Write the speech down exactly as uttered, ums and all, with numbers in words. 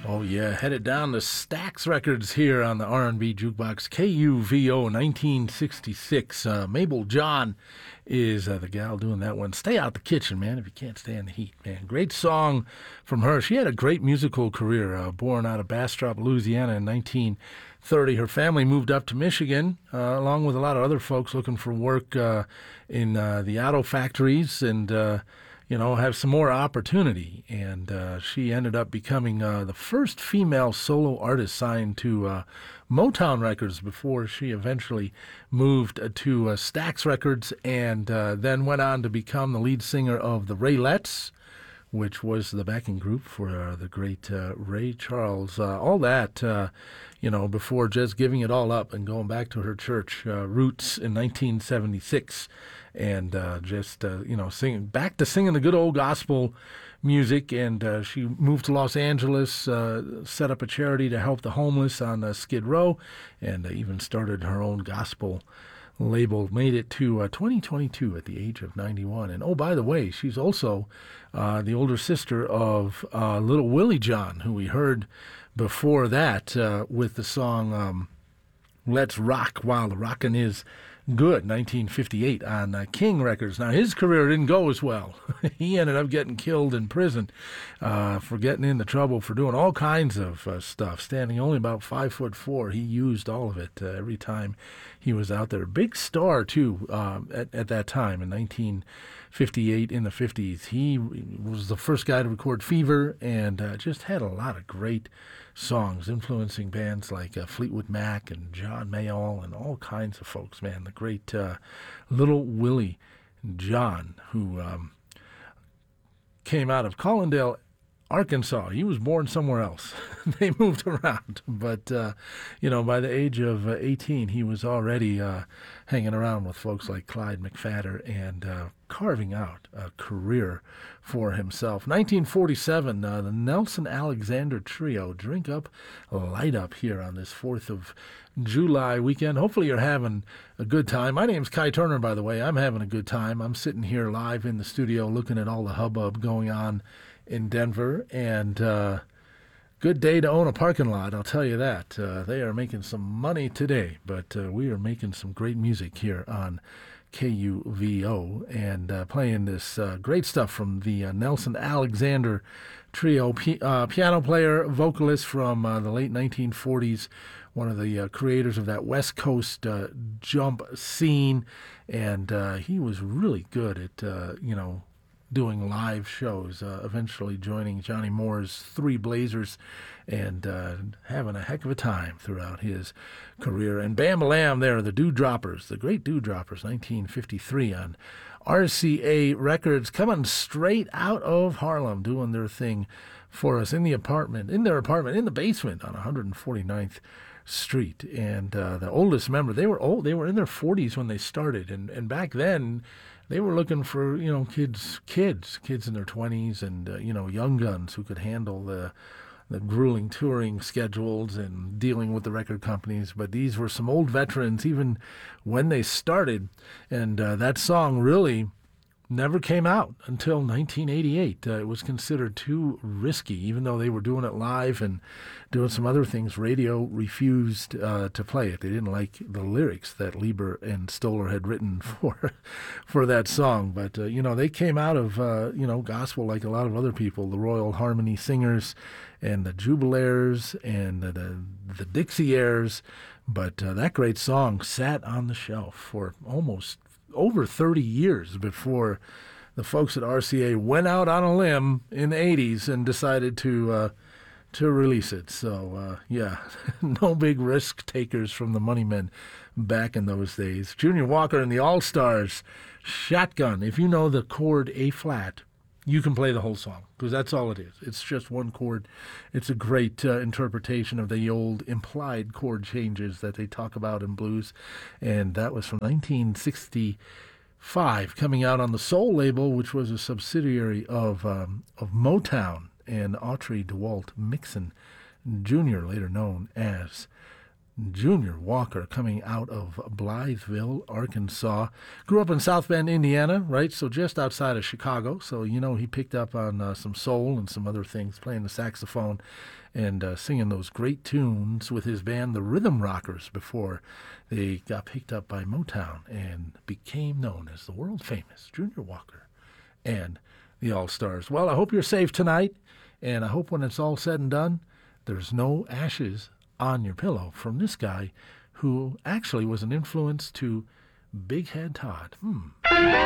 Oh yeah, headed down to Stax Records here on the R and B Jukebox, K U V O nineteen sixty-six. Uh, Mabel John is uh, the gal doing that one. Stay out the kitchen, man, if you can't stand the heat, man. Great song from her. She had a great musical career. Uh, born out of Bastrop, Louisiana in nineteen thirty. Her family moved up to Michigan, uh, along with a lot of other folks looking for work uh, in uh, the auto factories and uh, you know, have some more opportunity. And uh, she ended up becoming uh, the first female solo artist signed to uh, Motown Records before she eventually moved uh, to uh, Stax Records, and uh, then went on to become the lead singer of the Raylettes, which was the backing group for uh, the great uh, Ray Charles. Uh, all that, uh, you know, before just giving it all up and going back to her church uh, roots in nineteen seventy-six. And uh, just, uh, you know, singing, back to singing the good old gospel music. And uh, she moved to Los Angeles, uh, set up a charity to help the homeless on uh, Skid Row, and uh, even started her own gospel label. Made it to uh, twenty twenty-two at the age of ninety-one. And oh, by the way, she's also uh, the older sister of uh, Little Willie John, who we heard before that uh, with the song um, Let's Rock While the Rockin' Is Good, nineteen fifty-eight on uh, King Records. Now, his career didn't go as well. He ended up getting killed in prison uh, for getting into trouble for doing all kinds of uh, stuff. Standing only about five foot four, he used all of it uh, every time he was out there. Big star, too, uh, at, at that time in nineteen fifty-eight, in the fifties. He was the first guy to record Fever, and uh, just had a lot of great songs, influencing bands like uh, Fleetwood Mac and John Mayall and all kinds of folks, man. The great uh, Little Willie John, who um, came out of Collindale, Arkansas. He was born somewhere else. They moved around. But, uh, you know, by the age of uh, eighteen, he was already uh, hanging around with folks like Clyde McPhatter and uh, carving out a career for himself. nineteen forty-seven, uh, the Nelson Alexander Trio, Drink Up, Light Up, here on this fourth of July weekend. Hopefully you're having a good time. My name's Kai Turner, by the way. I'm having a good time. I'm sitting here live in the studio looking at all the hubbub going on in Denver, and uh, good day to own a parking lot, I'll tell you that. Uh, they are making some money today, but uh, we are making some great music here on K U V O, and uh, playing this uh, great stuff from the uh, Nelson Alexander Trio, P- uh, piano player, vocalist from uh, the late nineteen forties, one of the uh, creators of that West Coast uh, jump scene, and uh, he was really good at, uh, you know, doing live shows, uh, eventually joining Johnny Moore's Three Blazers, and uh, having a heck of a time throughout his career. And Bam-A-Lam there, the Dewdroppers, the great Dewdroppers, nineteen fifty-three on R C A Records, coming straight out of Harlem, doing their thing for us in the apartment, in their apartment, in the basement on one hundred forty-ninth Street. And uh, the oldest member, they were old, they were in their forties when they started, and, and back then, they were looking for, you know, kids, kids, kids in their twenties, and uh, you know, young guns who could handle the the grueling touring schedules and dealing with the record companies. But these were some old veterans, even when they started, and uh, that song really never came out until nineteen eighty-eight. Uh, it was considered too risky, even though they were doing it live and doing some other things. Radio refused uh, to play it. They didn't like the lyrics that Lieber and Stoller had written for for that song. But, uh, you know, they came out of, uh, you know, gospel like a lot of other people, the Royal Harmony Singers and the Jubilaires and the, the, the Dixieaires. But uh, that great song sat on the shelf for almost over thirty years before the folks at R C A went out on a limb in the eighties and decided to uh, to release it. So, uh, yeah, no big risk takers from the money men back in those days. Junior Walker and the All-Stars, Shotgun. If you know the chord A-flat, you can play the whole song, because that's all it is. It's just one chord. It's a great uh, interpretation of the old implied chord changes that they talk about in blues. And that was from nineteen sixty-five, coming out on the Soul label, which was a subsidiary of um, of Motown, and Autry DeWalt Mixon Junior, later known as Junior Walker, coming out of Blytheville, Arkansas. Grew up in South Bend, Indiana, right? So just outside of Chicago. So, you know, he picked up on uh, some soul and some other things, playing the saxophone and uh, singing those great tunes with his band, the Rhythm Rockers, before they got picked up by Motown and became known as the world-famous Junior Walker and the All-Stars. Well, I hope you're safe tonight, and I hope when it's all said and done, there's no ashes on your pillow from this guy who actually was an influence to Big Head Todd. Hmm.